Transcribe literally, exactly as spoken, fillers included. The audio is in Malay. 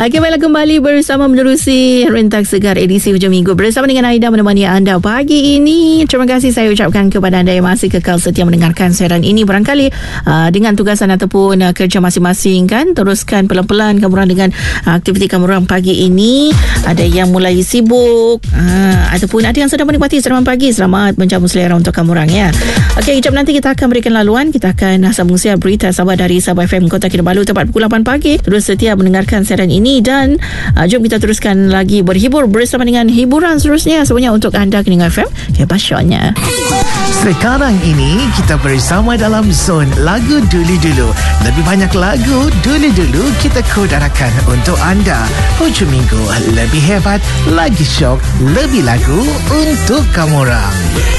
Okay, baiklah, kembali bersama menerusi Rentak Segar edisi hujung minggu bersama dengan Aida menemani anda pagi ini. Terima kasih saya ucapkan kepada anda yang masih kekal setia mendengarkan siaran ini. Barangkali uh, dengan tugasan ataupun uh, kerja masing-masing kan, teruskan pelan-pelan kamu orang dengan uh, aktiviti kamu orang pagi ini. Ada yang mulai sibuk uh, ataupun ada yang sedang menikmati sarapan pagi. Selamat menjamu selera untuk kamu orang ya. Okey, kejap nanti kita akan berikan laluan. Kita akan uh, sambung siar berita Sabah dari Sabah F M Kota Kinabalu tepat pukul lapan pagi. Terus setia mendengarkan siaran ini dan uh, jom kita teruskan lagi berhibur bersama dengan hiburan seterusnya semuanya untuk anda Keningan F M. Hebatnya. Sekarang ini kita bersama dalam zon lagu dulu-dulu. Lebih banyak lagu dulu-dulu kita kodarakan untuk anda. Hujung minggu lebih hebat, lagi syok, lebih lagu untuk kamu orang.